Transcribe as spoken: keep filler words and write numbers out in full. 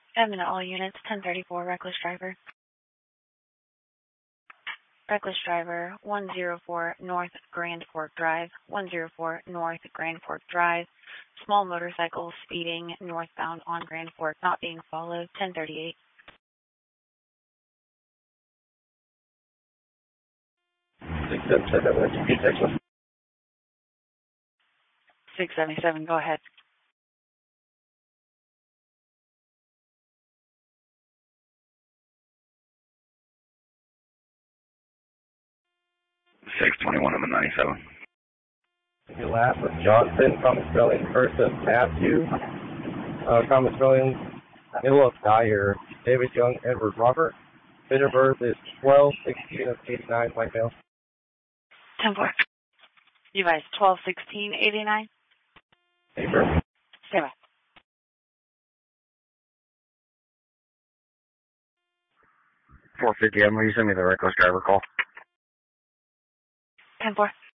Admin all units, ten thirty-four, reckless driver. Reckless driver, one oh four North Grand Fork Drive, one oh four North Grand Fork Drive. Small motorcycle speeding northbound on Grand Fork, not being followed, ten thirty-eight. six seventy-seven, six seventy-seven, go ahead. six twenty-one on the ninety-seven. Your last was Johnson, Thomas Spelling, versus Matthew. Uh, Thomas Spelling, middle of Dyer, David Young, Edward Robert. Date of birth is twelve sixteen of eighty-nine, white male. ten four. You guys, twelve sixteen eighty-nine? Paper. Stay by. four fifty, I'm going to send me the reckless driver call. ten four.